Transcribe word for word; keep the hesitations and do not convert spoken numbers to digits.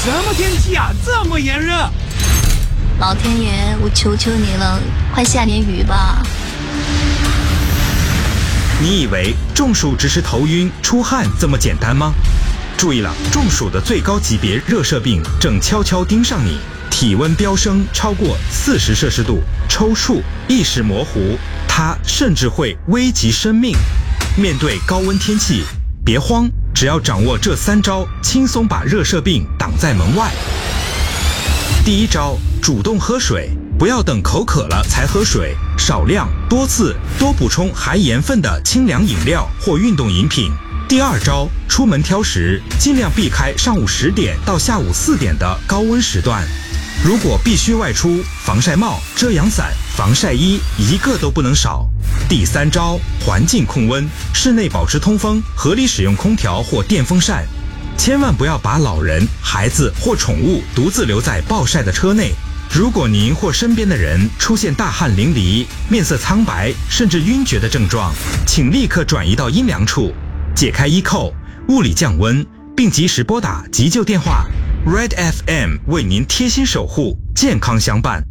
什么天气啊，这么炎热？ 老天爷，我求求你了，快下点雨吧。 你以为中暑只是头晕、出汗这么简单吗？注意了，中暑的最高级别热射病正悄悄盯上你，体温飙升超过四十摄氏度，抽搐、意识模糊，它甚至会危及生命。面对高温天气，别慌，只要掌握这三招，轻松把热射病挡在门外。第一招，主动喝水，不要等口渴了才喝水，少量、多次、多补充含盐分的清凉饮料或运动饮品。第二招，出门挑食，尽量避开上午十点到下午四点的高温时段。如果必须外出，防晒帽、遮阳伞、防晒衣一个都不能少。第三招，环境控温，室内保持通风，合理使用空调或电风扇。千万不要把老人、孩子或宠物独自留在暴晒的车内。如果您或身边的人出现大汗淋漓、面色苍白甚至晕厥的症状，请立刻转移到阴凉处，解开衣扣，物理降温，并及时拨打急救电话。Red F M 为您贴心守护，健康相伴。